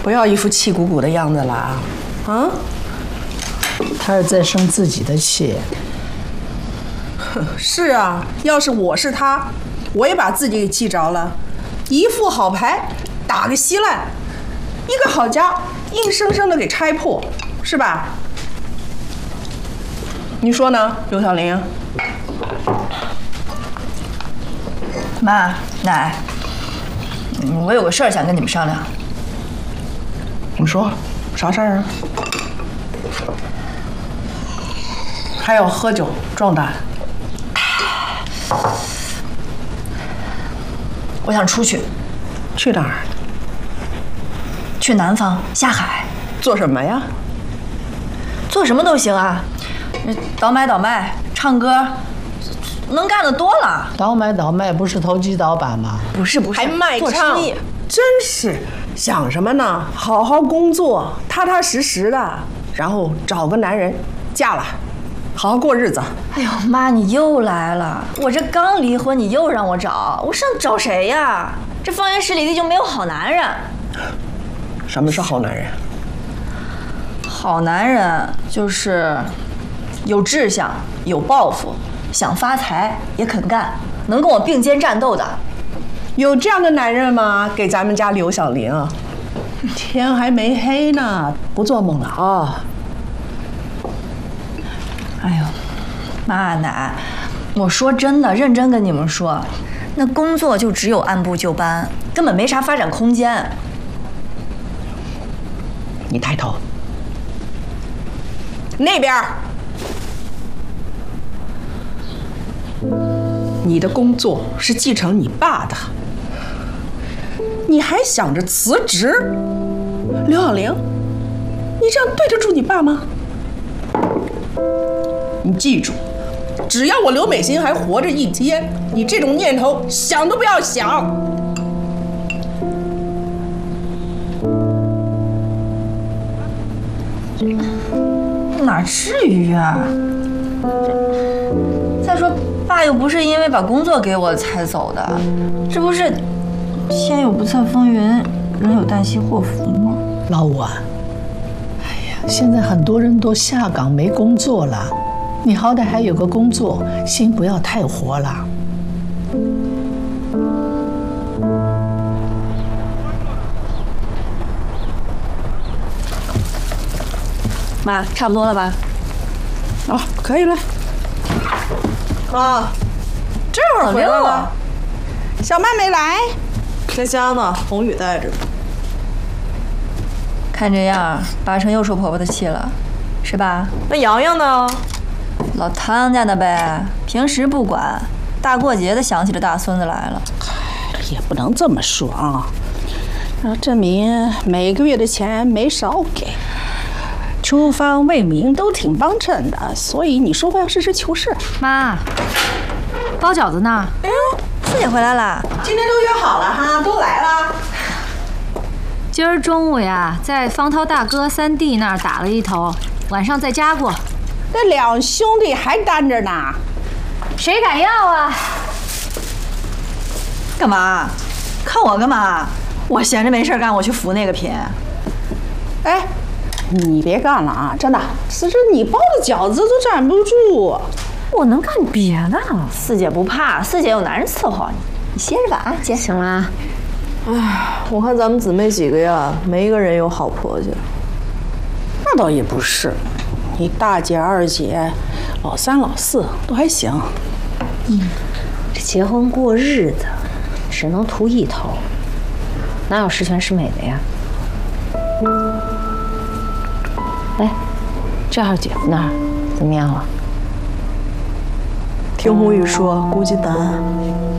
不要一副气鼓鼓的样子了啊！啊？ 他是在生自己的气。 是啊，要是我是他，我也把自己给气着了。一副好牌打个稀烂，一个好家硬生生的给拆破，是吧？你说呢，刘小玲？ 妈，奶，我有个事儿想跟你们商量。 你说啥事儿啊？还要喝酒壮胆？ 我想出去。 去哪儿？ 去南方下海。 做什么呀？ 做什么都行啊，倒买倒卖，唱歌，能干的多了。 倒买倒卖不是投机倒把吗？ 不是， 还卖做唱生意， 真是想什么呢？好好工作，踏踏实实的，然后找个男人，嫁了，好好过日子。 哎呦妈，你又来了！我这刚离婚，你又让我找，我上找谁呀？这方圆10里地就没有好男人。 什么是好男人？ 好男人就是有志向、有抱负、想发财也肯干，能跟我并肩战斗的。 有这样的男人吗？给咱们家刘小玲，天还没黑呢，不做梦了啊！ 哎呦，妈奶，我说真的，认真跟你们说，那工作就只有按部就班，根本没啥发展空间。 你抬头，那边，你的工作是继承你爸的，你还想着辞职？刘小玲，你这样对得住你爸吗？你记住，只要我刘美心还活着一天，你这种念头想都不要想。 哪至于啊？再说，爸又不是因为把工作给我才走的，这不是天有不测风云，人有旦夕祸福吗？ 老五啊，哎呀，现在很多人都下岗没工作了，你好歹还有个工作，心不要太活了。 妈，差不多了吧？ 哦，可以了。 妈， 这会儿回来了，小曼没来。 在家呢，红雨带着。 看这样，8成又受婆婆的气了，是吧？ 那洋洋呢？ 老汤家的呗，平时不管，大过节的想起这大孙子来了。 也不能这么说啊，证明每个月的钱没少给。厨房卫民都挺帮衬的，所以你说话要实事求是。 妈，包饺子呢？ 哎呦，四姐回来了， 今天都约好了哈，都来了。 今儿中午呀，在方涛大哥3弟那儿打了一头，晚上再加过。 那两兄弟还单着呢， 谁敢要啊？ 干嘛？看我干嘛？我闲着没事干，我去扶那个品。 哎。你别干了啊！真的，此时你包的饺子都站不住。 我能干别的。四姐不怕，四姐有男人伺候你，你歇着吧啊，姐。 行了。 哎，我看咱们姊妹几个呀，没一个人有好婆家。 那倒也不是，你大姐、二姐、老三、老四都还行。 这结婚过日子，只能图一头，哪有十全十美的呀？哎，这二姐夫那儿怎么样了？ 听红雨说，估计难。